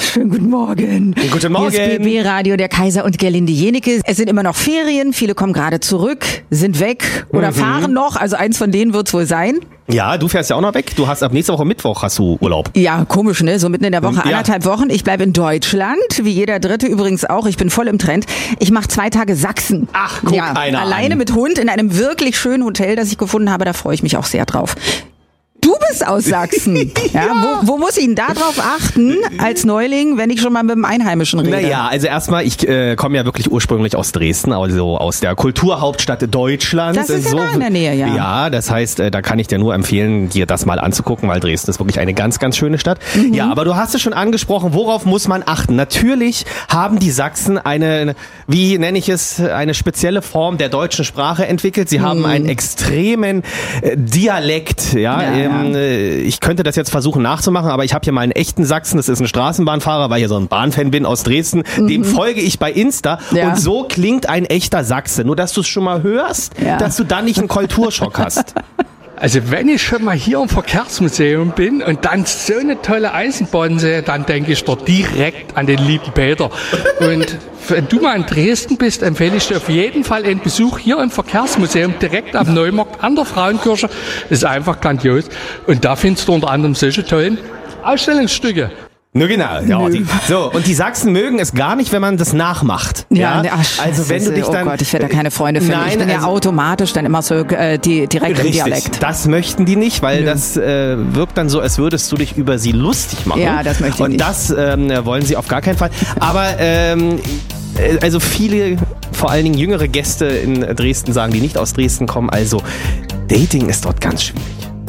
Schönen guten Morgen. Guten Morgen. Hier ist BB Radio, der Kaiser und Gerlinde Jenecke. Es sind immer noch Ferien, viele kommen gerade zurück, sind weg oder fahren noch. Also eins von denen wird's wohl sein. Ja, du fährst ja auch noch weg. Du hast ab nächste Woche Mittwoch hast du Urlaub. Ja, komisch, ne? So mitten in der Woche, Ja. 1,5 Wochen. Ich bleibe in Deutschland, wie jeder Dritte übrigens auch. Ich bin voll im Trend. Ich mache 2 Tage Sachsen. Ach, guck einer alleine an. mit Hund in einem wirklich schönen Hotel, das ich gefunden habe. Da freue ich mich auch sehr drauf. Du bist aus Sachsen. Ja. Wo muss ich denn da drauf achten als Neuling, wenn ich schon mal mit dem Einheimischen rede? Naja, also erstmal, ich komme ja wirklich ursprünglich aus Dresden, also aus der Kulturhauptstadt Deutschlands. Das ist ja da in der Nähe, ja. Ja, das heißt, da kann ich dir nur empfehlen, dir das mal anzugucken, weil Dresden ist wirklich eine ganz, ganz schöne Stadt. Ja, aber du hast es schon angesprochen, worauf muss man achten? Natürlich haben die Sachsen eine, wie nenne ich es, eine spezielle Form der deutschen Sprache entwickelt. Sie haben einen extremen Dialekt, ja. Ich könnte das jetzt versuchen nachzumachen, aber ich habe hier mal einen echten Sachsen, das ist ein Straßenbahnfahrer, weil ich ja so ein Bahnfan bin aus Dresden, dem folge ich bei Insta und so klingt ein echter Sachse. Nur, dass du es schon mal hörst, dass du dann nicht einen Kulturschock hast. Also wenn ich schon mal hier im Verkehrsmuseum bin und dann so eine tolle Eisenbahn sehe, dann denke ich dort direkt an den lieben Peter. Und wenn du mal in Dresden bist, empfehle ich dir auf jeden Fall einen Besuch hier im Verkehrsmuseum direkt am Neumarkt an der Frauenkirche. Das ist einfach grandios. Und da findest du unter anderem solche tollen Ausstellungsstücke. Nur genau, ja. Und die Sachsen mögen es gar nicht, wenn man das nachmacht. Ja, also wenn du dich dann, oh Gott, ich werde da keine Freunde finden. Nein, ich bin ja automatisch dann immer so direkt im Dialekt. Das möchten die nicht, weil das wirkt dann so, als würdest du dich über sie lustig machen. Ja, das möchte ich und nicht. Das wollen sie auf gar keinen Fall. Aber also viele, vor allen Dingen jüngere Gäste in Dresden sagen, die nicht aus Dresden kommen, also Dating ist dort ganz schwierig.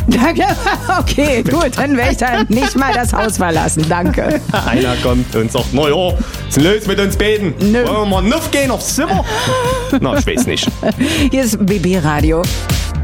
Okay, gut, dann werde ich dann nicht mal das Haus verlassen. Danke. Einer kommt und sagt, na ja, was ist denn los mit uns beiden? Nö. Wollen wir mal nuff gehen aufs Zimmer? Na, ich weiß nicht. Hier ist BB Radio.